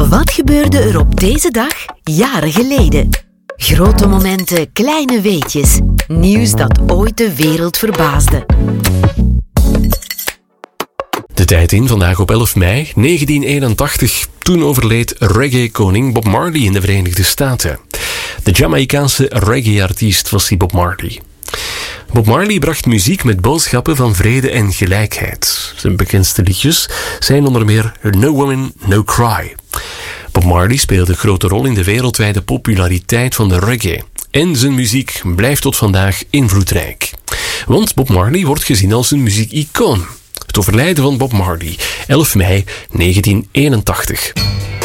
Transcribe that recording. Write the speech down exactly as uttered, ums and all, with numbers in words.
Wat gebeurde er op deze dag jaren geleden? Grote momenten, kleine weetjes. Nieuws dat ooit de wereld verbaasde. De tijd in, vandaag op elf mei negentien eenentachtig. Toen overleed reggae-koning Bob Marley in de Verenigde Staten. De Jamaicaanse reggae-artiest was die Bob Marley. Bob Marley bracht muziek met boodschappen van vrede en gelijkheid. Zijn bekendste liedjes zijn onder meer No Woman, No Cry. Bob Marley speelde een grote rol in de wereldwijde populariteit van de reggae. En zijn muziek blijft tot vandaag invloedrijk. Want Bob Marley wordt gezien als een muziekicoon. Het overlijden van Bob Marley, elf mei negentien eenentachtig.